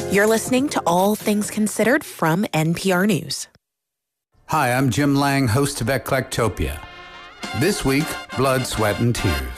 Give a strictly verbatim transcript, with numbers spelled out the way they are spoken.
You're listening to All Things Considered from N P R News. Hi, I'm Jim Lang, host of Eclectopia. This week, Blood, Sweat, and Tears.